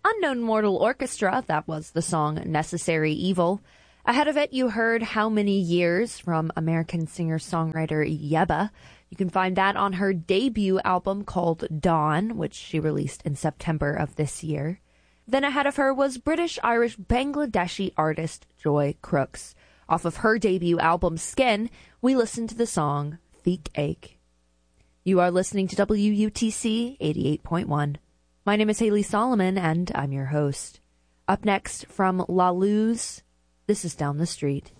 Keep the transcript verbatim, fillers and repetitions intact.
Unknown Mortal Orchestra, that was the song Necessary Evil. Ahead of it, you heard How Many Years from American singer-songwriter Yebba. You can find that on her debut album called Dawn, which she released in September of this year. Then ahead of her was British-Irish Bangladeshi artist Joy Crooks. Off of her debut album Skin, we listened to the song Thick Ache. You are listening to W U T C eighty-eight point one. My name is Haley Solomon, and I'm your host. Up next from La Luz, this is Down the Street.